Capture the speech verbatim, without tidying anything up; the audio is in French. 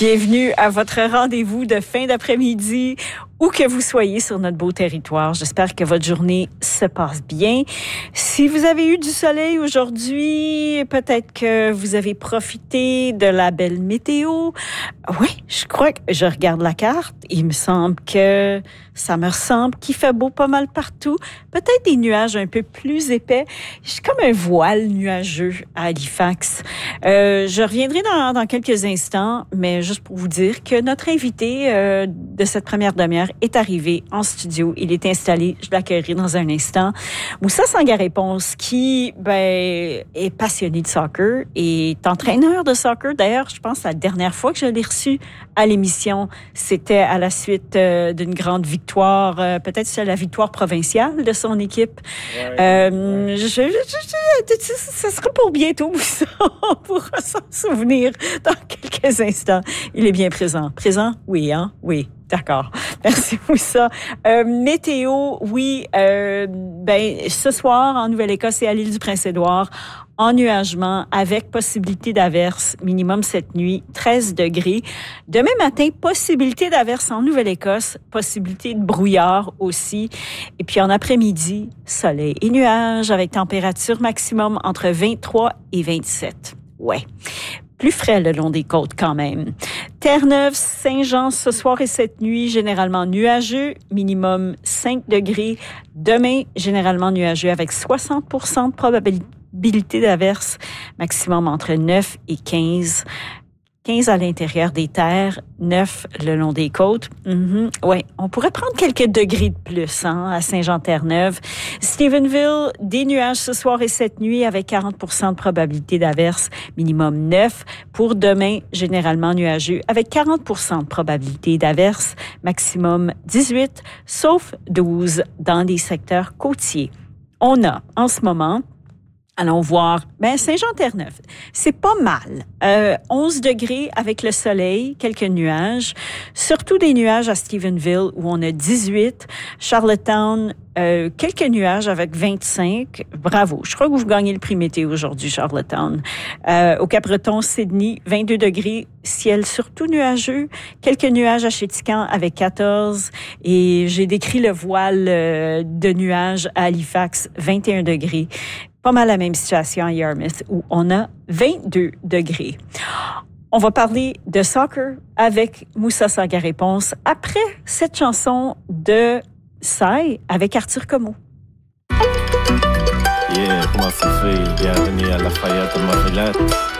Bienvenue à votre rendez-vous de fin d'après-midi, où que vous soyez sur notre beau territoire. J'espère que votre journée se passe bien. Si vous avez eu du soleil aujourd'hui, peut-être que vous avez profité de la belle météo. Oui, je crois que je regarde la carte. Il me semble que ça me ressemble qu'il fait beau pas mal partout. Peut-être des nuages un peu plus épais. C'est comme un voile nuageux à Halifax. Euh, je reviendrai dans, dans quelques instants, mais juste pour vous dire que notre invité euh, de cette première demi-heure est arrivé en studio. Il est installé. Je l'accueillerai dans un instant. Moussa Sangaré-Ponce, qui ben, est passionné de soccer et est entraîneur de soccer. D'ailleurs, je pense que la dernière fois que je l'ai reçu à l'émission, c'était à la suite euh, d'une grande victoire, euh, peut-être c'est la victoire provinciale de son équipe. Ouais, euh, ouais. Je, je, je, je, ça sera pour bientôt, Moussa. On pourra s'en souvenir dans quelques instants. Il est bien présent. Présent? Oui, hein? Oui. D'accord. Merci pour ça. Euh, météo, oui. Euh, ben, ce soir, en Nouvelle-Écosse et à l'île du Prince-Édouard, ennuagement avec possibilité d'averse, minimum cette nuit, treize degrés. Demain matin, possibilité d'averse en Nouvelle-Écosse, possibilité de brouillard aussi. Et puis en après-midi, soleil et nuages avec température maximum entre vingt-trois et vingt-sept. Ouais. Plus frais le long des côtes quand même. Terre-Neuve, Saint-Jean, ce soir et cette nuit, généralement nuageux, minimum cinq degrés. Demain, généralement nuageux avec soixante pour cent de probabilité d'averse, maximum entre neuf et quinze. quinze à l'intérieur des terres, neuf le long des côtes. Mm-hmm. Ouais, on pourrait prendre quelques degrés de plus hein, à Saint-Jean-Terre-Neuve. Stephenville, des nuages ce soir et cette nuit avec quarante pour cent de probabilité d'averse, minimum neuf. Pour demain, généralement nuageux avec quarante pour cent de probabilité d'averse, maximum dix-huit, sauf douze dans les secteurs côtiers. On a en ce moment... Allons voir. Ben, Saint-Jean-Terre-Neuve, c'est pas mal. Euh, onze degrés avec le soleil, quelques nuages. Surtout des nuages à Stephenville où on a dix-huit. Charlottetown, euh, quelques nuages avec vingt-cinq. Bravo. Je crois que vous gagnez le prix météo aujourd'hui, Charlottetown. Euh, au Cap-Breton, Sydney, vingt-deux degrés. Ciel surtout nuageux. Quelques nuages à Chéticamp avec quatorze. Et j'ai décrit le voile euh, de nuages à Halifax, vingt et un degrés. Pas mal la même situation à Yarmouth où on a vingt-deux degrés. On va parler de soccer avec Moussa Sangaré-Ponce après cette chanson de Sai avec Arthur Como. Yeah, comment ça fait? Bienvenue à Lafayette, Marilette.